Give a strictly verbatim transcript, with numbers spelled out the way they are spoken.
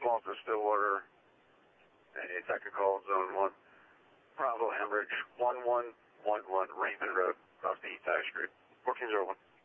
Malta, Stillwater, any technical zone one. Bravo, Hemorrhage, one one one one Raymond Road, across the East Side Street. fourteen zero one.